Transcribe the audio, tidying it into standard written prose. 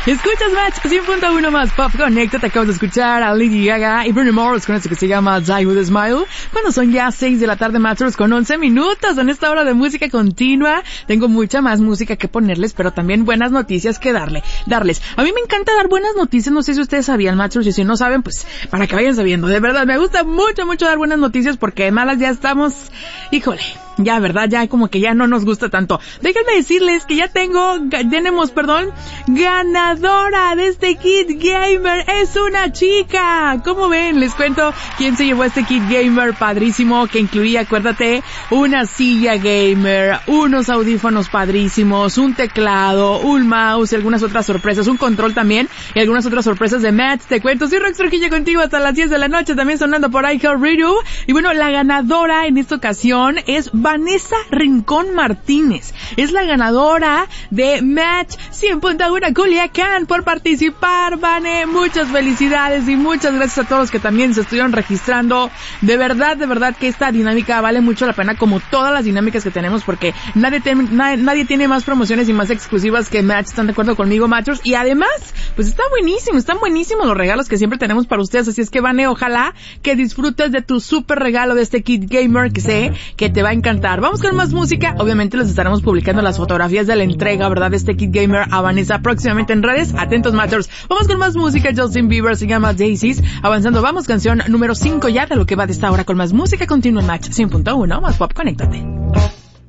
Escuchas Match 100.1 más Pop Connect. Te acabas de escuchar a Lady Gaga y Bruno Mars con esto que se llama Die With a Smile. Cuando son ya 6 de la tarde, Masters, con 11 minutos en esta hora de música continua. Tengo mucha más música que ponerles, pero también buenas noticias que darles. A mí me encanta dar buenas noticias. No sé si ustedes sabían, Masters, y si no saben, pues para que vayan sabiendo. De verdad, me gusta mucho dar buenas noticias porque de malas ya estamos, híjole, ya, ¿verdad? Ya como que ya no nos gusta tanto. Déjenme decirles que ya tenemos, ganadora de este kit gamer. Es una chica. ¿Cómo ven? Les cuento quién se llevó este kit gamer padrísimo que incluía, acuérdate, una silla gamer, unos audífonos padrísimos, un teclado, un mouse y algunas otras sorpresas, un control también y algunas otras sorpresas de Match. Te cuento, soy Rox Trujillo contigo hasta las 10 de la noche, también sonando por iHeartRadio. Y bueno, la ganadora en esta ocasión es Vanessa Rincón Martínez. Es la ganadora de Match 100.1 Culiacán por participar, Vane. Muchas felicidades y muchas gracias a todos los que también se estuvieron registrando. De verdad que esta dinámica vale mucho la pena, como todas las dinámicas que tenemos, porque nadie tiene más promociones y más exclusivas que Match. ¿Están de acuerdo conmigo, Matchers? Y además, pues están buenísimos los regalos que siempre tenemos para ustedes. Así es que, Vane, ojalá que disfrutes de tu super regalo de este kit gamer, que sé que te va a encantar. Vamos con más música. Obviamente les estaremos publicando las fotografías de la entrega, ¿verdad?, de este kit gamer a Vanessa próximamente en redes. Atentos, Matchers. Vamos con más música. Justin Bieber se llama Daisies. Avanzando, vamos, canción número 5 ya de lo que va de esta hora con más música continua en Match 100.1 más Pop. Conéctate.